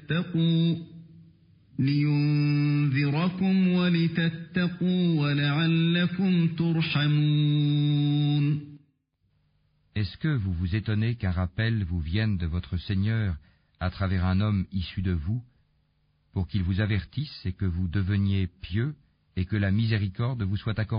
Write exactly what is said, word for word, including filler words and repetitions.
ولتتقوا لينذركم ولتتقوا ولعلكم ترحمون. Est-ce que vous vous étonnez qu'un rappel vous vienne de votre Seigneur à travers un homme issu de vous, pour qu'il vous avertisse et que vous deveniez pieux et que la miséricorde vous soit accordée?